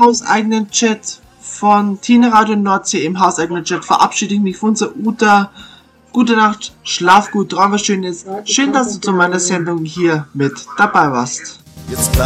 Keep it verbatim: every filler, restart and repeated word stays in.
hauseigenen Chat von Tina Radio Nordsee im hauseigenen Chat verabschiede ich mich von unserer Uta. Gute Nacht, schlaf gut, träum was Schönes. Schön, dass du zu meiner Sendung hier mit dabei warst. Jetzt